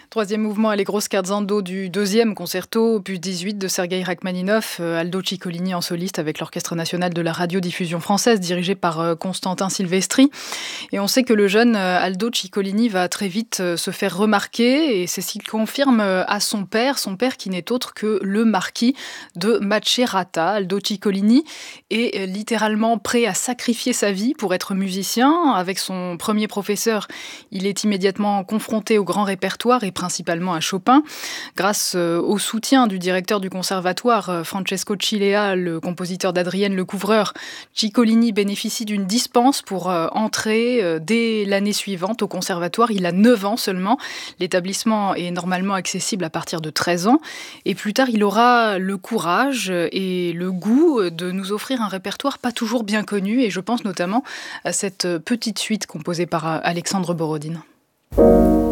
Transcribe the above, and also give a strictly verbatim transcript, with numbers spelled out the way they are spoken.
Troisième mouvement Allegro scherzando du deuxième concerto, opus dix-huit de Sergueï Rachmaninov, euh, Aldo Ciccolini en soliste avec l'Orchestre national de la radiodiffusion française dirigé par euh, Constantin Silvestri. Et on sait que le jeune euh, Aldo Ciccolini va très vite euh, se faire remarquer et c'est ce qu'il confirme euh, à son père, son père qui n'est autre que le marquis de Macerata. Aldo Ciccolini est euh, littéralement prêt à sacrifier sa vie pour être musicien. Avec son premier professeur, il est immédiatement confronté au grand répertoire et principalement à Chopin. Grâce euh, au soutien du directeur du conservatoire, euh, Francesco Cilea, le compositeur d'Adrienne Lecouvreur, Ciccolini bénéficie d'une dispense pour euh, entrer euh, dès l'année suivante au conservatoire. Il a neuf ans seulement. L'établissement est normalement accessible à partir de treize ans. Et plus tard, il aura le courage et le goût de nous offrir un répertoire pas toujours bien connu. Et je pense notamment à cette petite suite composée par Alexandre Borodine.